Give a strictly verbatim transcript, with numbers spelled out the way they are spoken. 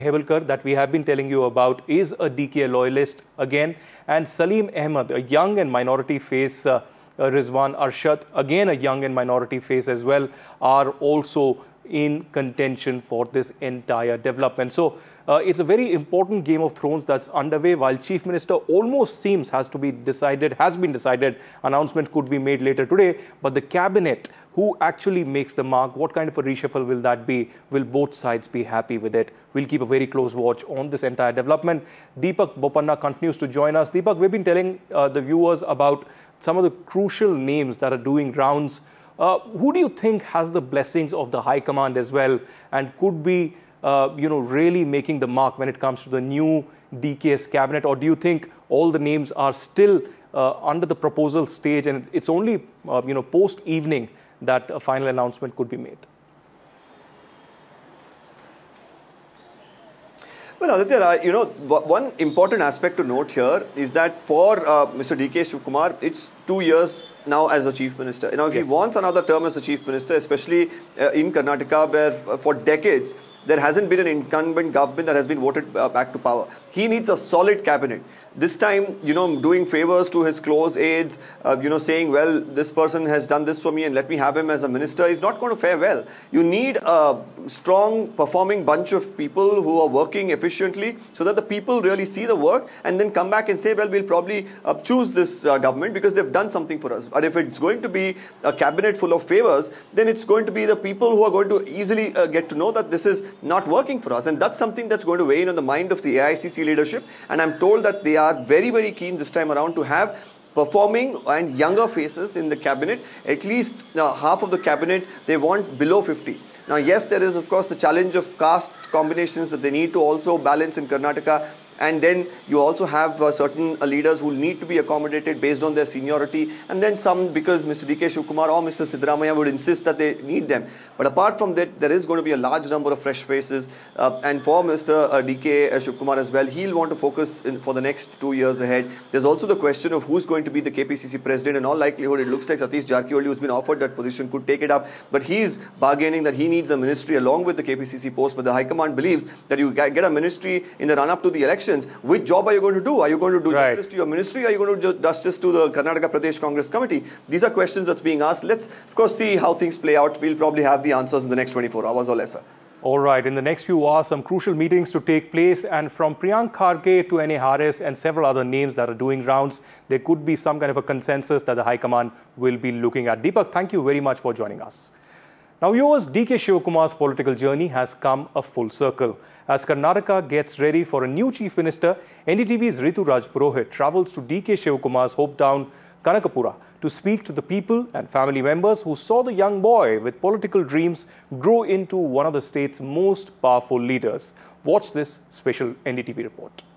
Hebelkar that we have been telling you about is a D K loyalist again, and Salim Ahmed, a young and minority face, uh, uh, Rizwan Arshad, again a young and minority face as well, are also in contention for this entire development. So uh, it's a very important Game of Thrones that's underway. While Chief Minister almost seems has to be decided, has been decided, announcement could be made later today, but the cabinet, who actually makes the mark, what kind of a reshuffle will that be? Will both sides be happy with it? We'll keep a very close watch on this entire development. Deepak Bopanna continues to join us. Deepak, we've been telling uh, the viewers about some of the crucial names that are doing rounds. Uh, who do you think has the blessings of the High Command as well, and could be, uh, you know, really making the mark when it comes to the new D K S cabinet? Or do you think all the names are still uh, under the proposal stage, and it's only, uh, you know, post-evening that a final announcement could be made? Well, Aditya, you know, one important aspect to note here is that for uh, Mister D K Shivakumar, it's two years now as the Chief Minister. You know, if yes. he wants another term as the Chief Minister, especially uh, in Karnataka, where uh, for decades there hasn't been an incumbent government that has been voted uh, back to power, he needs a solid cabinet. This time, you know, doing favors to his close aides, uh, you know, saying, well, this person has done this for me and let me have him as a minister, is not going to fare well. You need a strong, performing bunch of people who are working efficiently so that the people really see the work and then come back and say, well, we'll probably uh, choose this uh, government because they've done something for us. But if it's going to be a cabinet full of favors, then it's going to be the people who are going to easily uh, get to know that this is not working for us. And that's something that's going to weigh in on the mind of the A I C C leadership. And I'm told that they are very, very keen this time around to have performing and younger faces in the cabinet. At least uh, half of the cabinet they want below fifty. Now, yes, there is, of course, the challenge of caste combinations that they need to also balance in Karnataka. And then you also have uh, certain uh, leaders who need to be accommodated based on their seniority. And then some because Mister D K Shivakumar or Mister Siddaramaiah would insist that they need them. But apart from that, there is going to be a large number of fresh faces. Uh, and for Mister Uh, D K Shivakumar as well, he'll want to focus in, for the next two years ahead. There's also the question of who's going to be the K P C C president. In all likelihood, it looks like Satish Jarkioli, who's been offered that position, could take it up. But he's bargaining that he needs a ministry along with the K P C C post. But the High Command believes that you get a ministry in the run-up to the election. Which job are you going to do? Are you going to do right. justice to your ministry? Are you going to do justice to the Karnataka Pradesh Congress Committee? These are questions that's being asked. Let's, of course, see how things play out. We'll probably have the answers in the next twenty-four hours or lesser. All right. In the next few hours, some crucial meetings to take place. And from Priyank Kharge to N A Harris and several other names that are doing rounds, there could be some kind of a consensus that the High Command will be looking at. Deepak, thank you very much for joining us. Now, viewers, D K Shivakumar's political journey has come a full circle. As Karnataka gets ready for a new Chief Minister, N D T V's Ritu Raj Purohit travels to D K Shivakumar's hometown, Kanakapura, to speak to the people and family members who saw the young boy with political dreams grow into one of the state's most powerful leaders. Watch this special N D T V report.